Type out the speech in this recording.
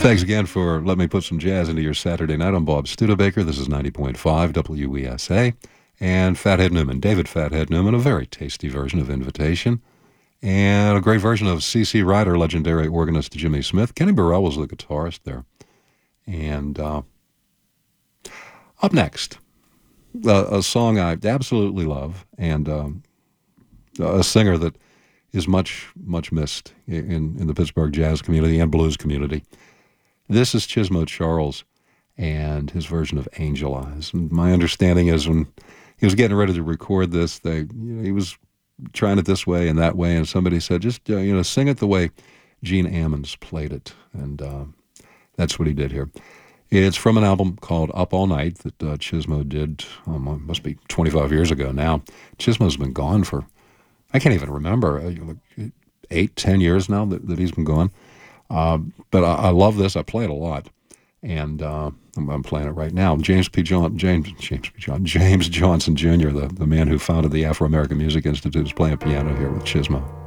Thanks again for letting me put some jazz into your Saturday night. I'm Bob Studebaker. This is 90.5 WESA. And Fathead Newman, David Fathead Newman, a very tasty version of Invitation. And a great version of C.C. Ryder, legendary organist Jimmy Smith. Kenny Burrell was the guitarist there. And up next, a song I absolutely love, and a singer that is much, much missed in the Pittsburgh jazz community and blues community. This is Chismo Charles and his version of Angel Eyes. And my understanding is when he was getting ready to record this, he was trying it this way and that way, and somebody said, just sing it the way Gene Ammons played it, and that's what he did here. It's from an album called Up All Night that Chismo did, must be 25 years ago now. Chismo's been gone for, I can't even remember, 8-10 years now that he's been gone. But I love this. I play it a lot, and I'm playing it right now. James Johnson Jr., the man who founded the Afro-American Music Institute, is playing piano here with Chismo.